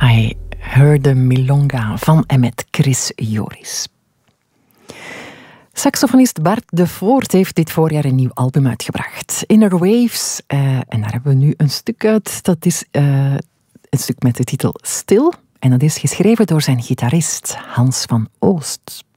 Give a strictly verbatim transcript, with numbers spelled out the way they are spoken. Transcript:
I Heard the Milonga van en met Chris Joris. Saxofonist Bart de Voort heeft dit voorjaar een nieuw album uitgebracht. Inner Waves. Uh, en daar hebben we nu een stuk uit. Dat is uh, een stuk met de titel Stil. En dat is geschreven door zijn gitarist Hans van Oost.